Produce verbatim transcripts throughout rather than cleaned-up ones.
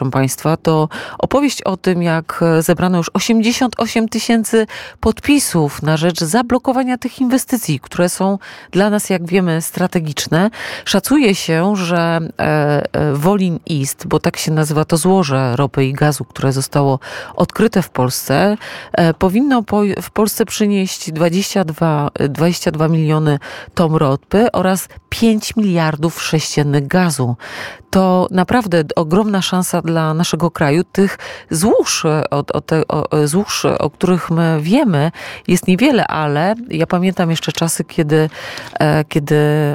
proszę państwa, to opowieść o tym, jak zebrano już osiemdziesiąt osiem tysięcy podpisów na rzecz zablokowania tych inwestycji, które są dla nas, jak wiemy, strategiczne. Szacuje się, że Wolin East, bo tak się nazywa to złoże ropy i gazu, które zostało odkryte w Polsce, powinno w Polsce przynieść dwadzieścia dwa, dwadzieścia dwa miliony ton ropy oraz pięć miliardów sześciennych gazu. To naprawdę ogromna szansa dla naszego kraju. Tych złóż, o, o te, o, złóż, o których my wiemy, jest niewiele, ale ja pamiętam jeszcze czasy, kiedy, kiedy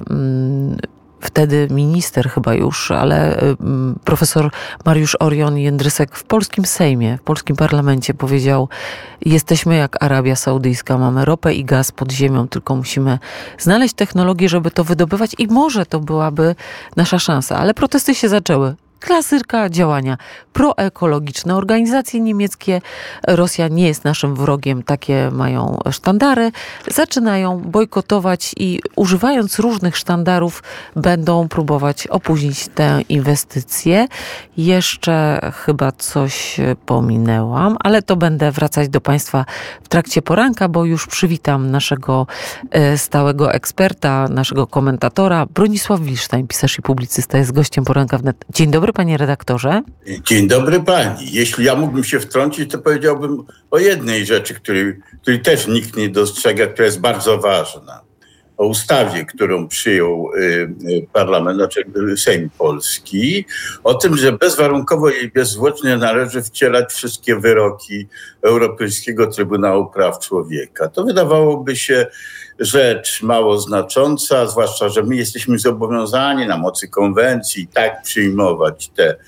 mm, wtedy minister chyba już, ale profesor Mariusz Orion Jędrysek w polskim Sejmie, w polskim parlamencie powiedział: jesteśmy jak Arabia Saudyjska, mamy ropę i gaz pod ziemią, tylko musimy znaleźć technologię, żeby to wydobywać i może to byłaby nasza szansa. Ale protesty się zaczęły. Klasyka działania proekologiczne. Organizacje niemieckie, Rosja nie jest naszym wrogiem, takie mają sztandary, zaczynają bojkotować i używając różnych sztandarów będą próbować opóźnić tę inwestycję. Jeszcze chyba coś pominęłam, ale to będę wracać do państwa w trakcie poranka, bo już przywitam naszego stałego eksperta, naszego komentatora. Bronisław Wilsztajn, pisarz i publicysta, jest gościem poranka wnet. Dzień dobry, panie redaktorze. Dzień dobry pani. Jeśli ja mógłbym się wtrącić, to powiedziałbym o jednej rzeczy, której, której też nikt nie dostrzega, która jest bardzo ważna. O ustawie, którą przyjął y, parlament, znaczy Sejm Polski, o tym, że bezwarunkowo i bezzwłocznie należy wcielać wszystkie wyroki Europejskiego Trybunału Praw Człowieka. To wydawałoby się rzecz mało znacząca, zwłaszcza, że my jesteśmy zobowiązani na mocy konwencji i tak przyjmować te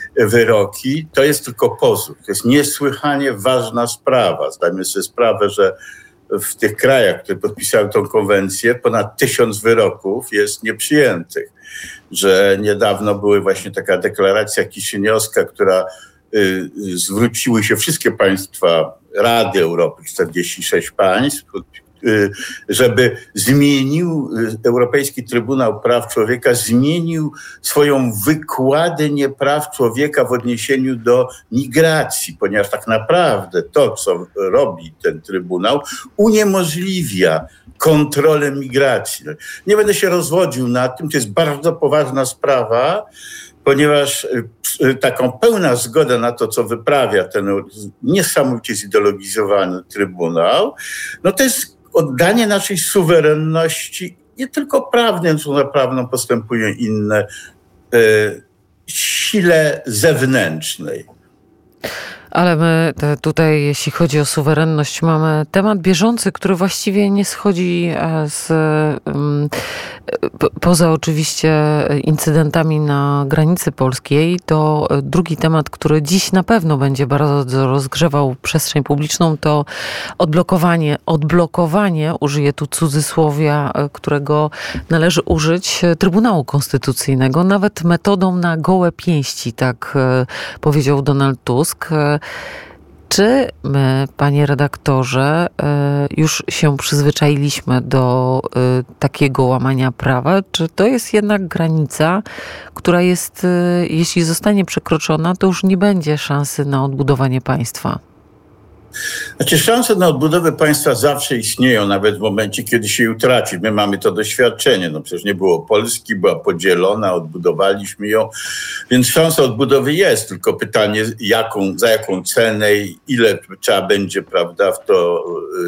wyroki. To jest tylko pozór. To jest niesłychanie ważna sprawa. Zdajmy sobie sprawę, że w tych krajach, które podpisały tą konwencję, ponad tysiąc wyroków jest nieprzyjętych. Że niedawno była właśnie taka deklaracja kiszyniowska, która y, zwróciły się wszystkie państwa Rady Europy, czterdzieści sześć państw, żeby zmienił Europejski Trybunał Praw Człowieka, zmienił swoją wykładnię praw człowieka w odniesieniu do migracji, ponieważ tak naprawdę to, co robi ten Trybunał, uniemożliwia kontrolę migracji. Nie będę się rozwodził nad tym, to jest bardzo poważna sprawa, ponieważ taką pełna zgoda na to, co wyprawia ten niesamowicie zideologizowany Trybunał, no to jest oddanie naszej suwerenności, nie tylko prawnej, co prawną postępują inne, y, sile zewnętrznej. Ale my tutaj, jeśli chodzi o suwerenność, mamy temat bieżący, który właściwie nie schodzi z, um, poza oczywiście incydentami na granicy polskiej. To drugi temat, który dziś na pewno będzie bardzo rozgrzewał przestrzeń publiczną, to odblokowanie, odblokowanie, użyję tu cudzysłowia, którego należy użyć, Trybunału Konstytucyjnego, nawet metodą na gołe pięści, tak powiedział Donald Tusk. Czy my, panie redaktorze, już się przyzwyczailiśmy do takiego łamania prawa? Czy to jest jednak granica, która jest, jeśli zostanie przekroczona, to już nie będzie szansy na odbudowanie państwa? Znaczy, szanse na odbudowę państwa zawsze istnieją, nawet w momencie, kiedy się je utraci. My mamy to doświadczenie. No przecież nie było Polski, była podzielona, odbudowaliśmy ją, więc szansa odbudowy jest. Tylko pytanie, jaką, za jaką cenę i ile trzeba będzie, prawda, w to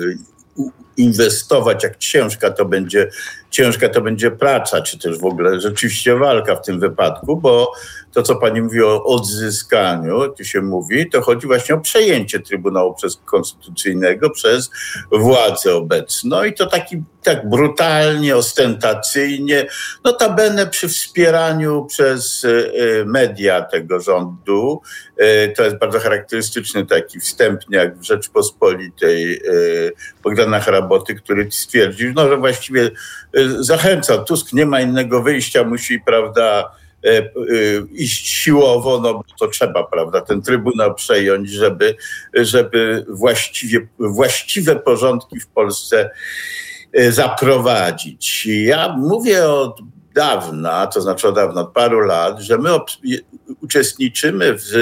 inwestować, jak ciężka to będzie, ciężka to będzie praca, czy też w ogóle rzeczywiście walka w tym wypadku, bo to, co pani mówi o odzyskaniu, tu się mówi, to chodzi właśnie o przejęcie Trybunału przez Konstytucyjnego przez władzę obecną i to taki tak brutalnie, ostentacyjnie, notabene przy wspieraniu przez media tego rządu. To jest bardzo charakterystyczny taki wstępniak w Rzeczpospolitej Bogdana Hraboty, który stwierdził, no, że właściwie zachęca, Tusk nie ma innego wyjścia, musi, prawda, iść siłowo, no bo to trzeba, prawda, ten Trybunał przejąć, żeby, żeby właściwie, właściwe porządki w Polsce zaprowadzić. Ja mówię od dawna, to znaczy od dawna, od paru lat, że my uczestniczymy w